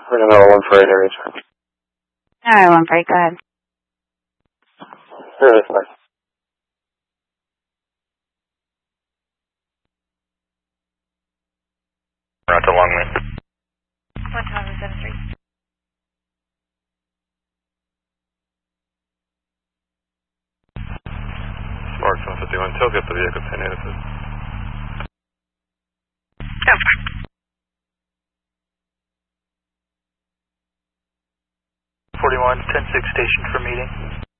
We're going to know 148 area charge. Alright, 148, go ahead. Really fine. We're out to Longman. 173. Sparks 151, tailgate the vehicle 10 8. 41, 10-6 station for meeting.